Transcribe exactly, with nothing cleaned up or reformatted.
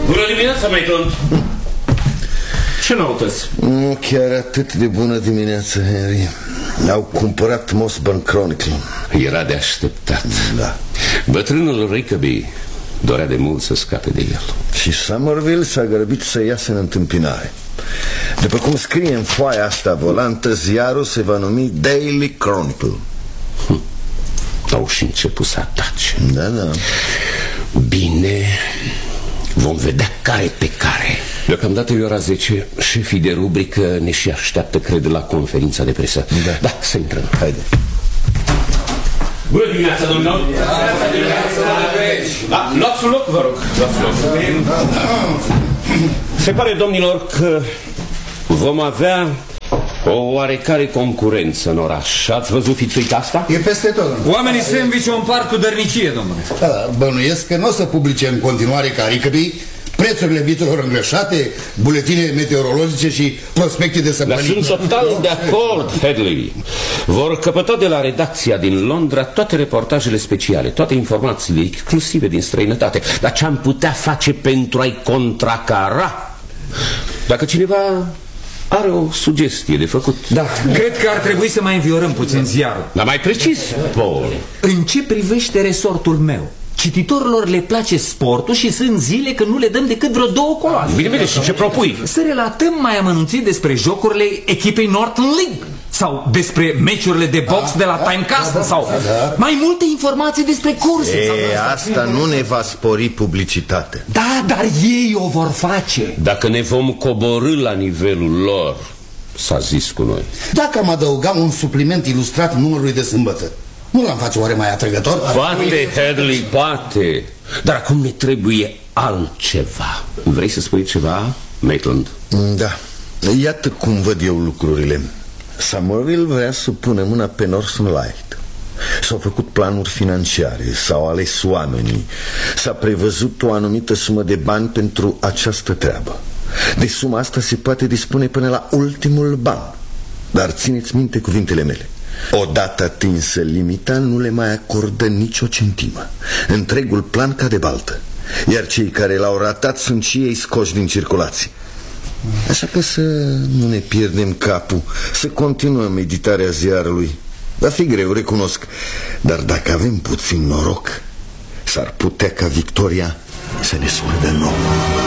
Bună dimineața, Maitland. Ce noutăți? Nu chiar atât de bună dimineața, Henry. Au cumpărat Mossburn Chronicle. Era de așteptat. Da. Bătrânul Rickaby dorea de mult să scape de el. Și Somerville s-a grăbit să iasă în întâmpinare. După cum scrie în foaia asta volantă, ziarul se va numi Daily Chronicle. hm. Au și început să atace. Da, da. Bine, vom vedea care pe care. Deocamdată e ora zece. Șefii de rubrică ne și așteaptă, cred, la conferința de presă. Da, da, să intrăm. Haide. Bună dimineața, domnilor. Bună dimineața. Da, luați un loc, vă rog. Luați un loc. Se pare, domnilor, că vom avea o oarecare concurență în oraș. Ați văzut fițuica asta? E peste tot, domnule. Oamenii sandwich o împart cu dărnicie, domnule. Da, bănuiesc că nu o să publice în continuare ca Rickaby prețurile vitelor îngrășate, buletine meteorologice și prospecte de săptămâni. Dar sunt total de acord, Headley. Vor căpăta de la redacția din Londra toate reportajele speciale, toate informațiile exclusive din străinătate. Dar ce am putea face pentru a-i contracara? Dacă cineva are o sugestie de făcut. Da, cred că ar trebui să mai înviorăm puțin ziarul. Dar mai precis, Paul. În ce privește resortul meu, cititorilor le place sportul și sunt zile când nu le dăm decât vreo două coloane. Bine, bine, și ce propui? Să relatăm mai amănunțit despre jocurile echipei Northern League sau despre meciurile de box de la Timecast sau mai multe informații despre curse. E, asta nu ne va spori publicitatea. Da, dar ei o vor face. Dacă ne vom coborî la nivelul lor, s-a zis cu noi. Dacă am adăugat un supliment ilustrat numărului de sâmbătă, nu l-am face oare mai atrăgător? Poate, Headley, poate. Dar acum ne trebuie altceva. Vrei să spui ceva, Maitland? Da. Iată cum văd eu lucrurile. Somerville vrea să pună mâna pe Northern Light. S-au făcut planuri financiare, s-au ales oamenii, s-a prevăzut o anumită sumă de bani pentru această treabă. De suma asta se poate dispune până la ultimul ban. Dar țineți minte cuvintele mele. Odată atinsă limita, nu le mai acordă nicio centimă. Întregul plan cade baltă. Iar cei care l-au ratat sunt și ei scoși din circulație. Așa că să nu ne pierdem capul, să continuăm editarea ziarului. Va fi greu, recunosc, dar dacă avem puțin noroc, s-ar putea ca victoria să ne sură de nou.